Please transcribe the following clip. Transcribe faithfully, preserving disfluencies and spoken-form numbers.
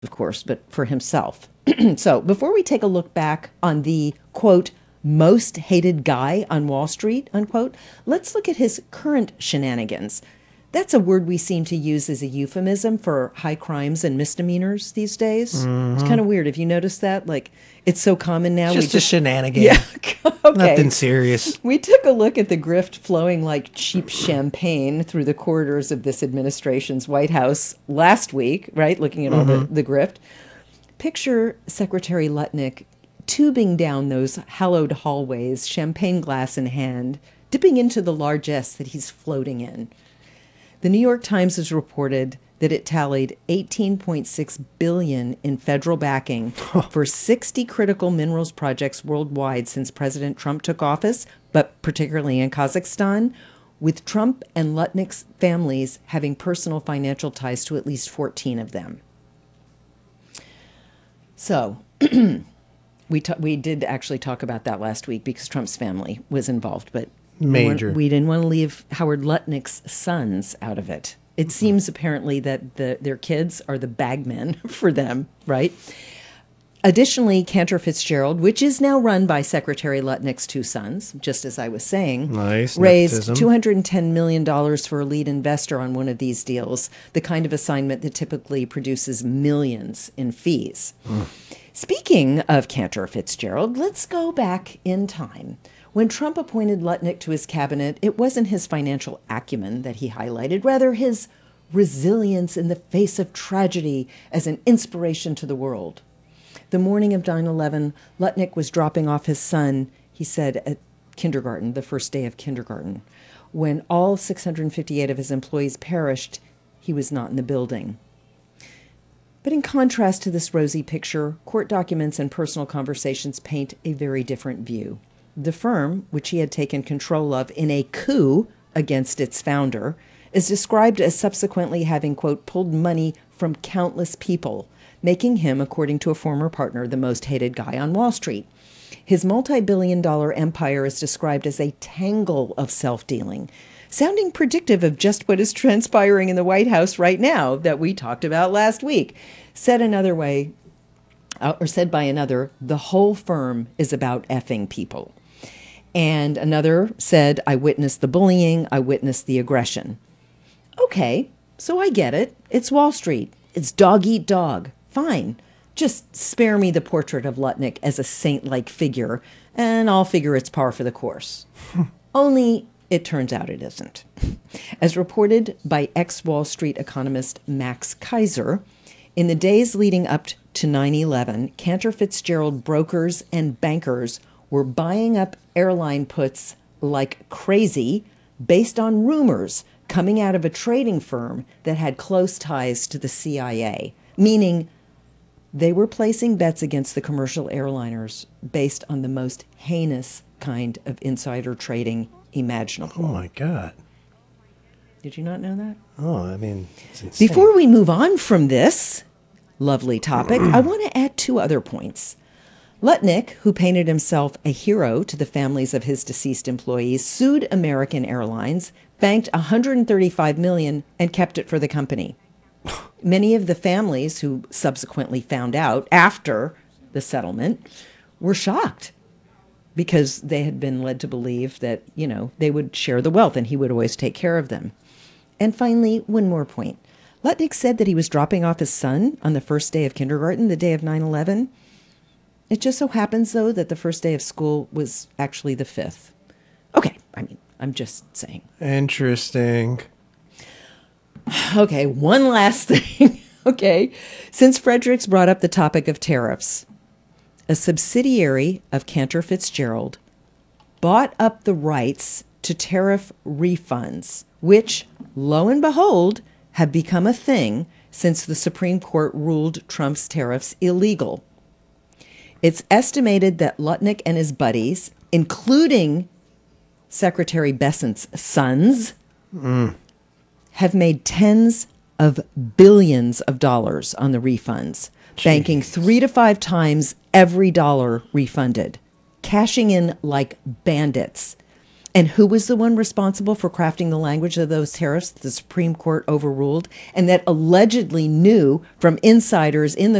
of course, but for himself. So before we take a look back on the, quote, most hated guy on Wall Street, unquote, let's look at his current shenanigans. That's a word we seem to use as a euphemism for high crimes and misdemeanors these days. Mm-hmm. It's kind of weird. Have you noticed that? Like, it's so common now. Just we a shenanigan. Yeah. Okay. Nothing serious. We took a look at the grift flowing like cheap champagne through the corridors of this administration's White House last week, right? Looking at all mm-hmm. the, the grift. Picture Secretary Lutnick tubing down those hallowed hallways, champagne glass in hand, dipping into the largesse that he's floating in. The New York Times has reported that it tallied eighteen point six billion dollars in federal backing for sixty critical minerals projects worldwide since President Trump took office, but particularly in Kazakhstan, with Trump and Lutnick's families having personal financial ties to at least fourteen of them. So we ta- we did actually talk about that last week because Trump's family was involved, but Major. We, we didn't want to leave Howard Lutnick's sons out of it. It mm-hmm. seems apparently that the, their kids are the bagmen for them, right? Additionally, Cantor Fitzgerald, which is now run by Secretary Lutnick's two sons, just as I was saying, nice. raised Nepotism. two hundred ten million dollars for a lead investor on one of these deals, the kind of assignment that typically produces millions in fees. Mm. Speaking of Cantor Fitzgerald, let's go back in time. When Trump appointed Lutnick to his cabinet, it wasn't his financial acumen that he highlighted, rather his resilience in the face of tragedy as an inspiration to the world. The morning of nine eleven, Lutnick was dropping off his son, he said, at kindergarten, the first day of kindergarten. When all six hundred fifty-eight of his employees perished, he was not in the building. But in contrast to this rosy picture, court documents and personal conversations paint a very different view. The firm, which he had taken control of in a coup against its founder, is described as subsequently having, quote, pulled money from countless people, making him, according to a former partner, the most hated guy on Wall Street. His multi-billion dollar empire is described as a tangle of self-dealing, sounding predictive of just what is transpiring in the White House right now that we talked about last week. Said another way, uh, or said by another, the whole firm is about effing people. And another said, I witnessed the bullying, I witnessed the aggression. Okay, so I get it. It's Wall Street. It's dog eat dog. Fine. Just spare me the portrait of Lutnick as a saint-like figure, and I'll figure it's par for the course. Only it turns out it isn't. As reported by ex-Wall Street economist Max Kaiser, in the days leading up to nine eleven, Cantor Fitzgerald brokers and bankers were buying up airline puts like crazy based on rumors coming out of a trading firm that had close ties to the C I A, meaning they were placing bets against the commercial airliners based on the most heinous kind of insider trading imaginable. Oh, my God. Did you not know that? Oh, I mean, it's insane. Before we move on from this lovely topic, I want to add two other points. Lutnick, who painted himself a hero to the families of his deceased employees, sued American Airlines, banked one hundred thirty-five million dollars, and kept it for the company. Many of the families who subsequently found out after the settlement were shocked because they had been led to believe that, you know, they would share the wealth and he would always take care of them. And finally, one more point. Lutnick said that he was dropping off his son on the first day of kindergarten, the day of nine eleven. It just so happens, though, that the first day of school was actually the fifth. Okay, I mean, I'm just saying. Interesting. Okay, one last thing. Okay, since Fredericks brought up the topic of tariffs, a subsidiary of Cantor Fitzgerald bought up the rights to tariff refunds, which, lo and behold, have become a thing since the Supreme Court ruled Trump's tariffs illegal. It's estimated that Lutnick and his buddies, including Secretary Bessent's sons, mm. have made tens of billions of dollars on the refunds, Jeez. banking three to five times every dollar refunded, cashing in like bandits. And who was the one responsible for crafting the language of those tariffs that the Supreme Court overruled and that allegedly knew from insiders in the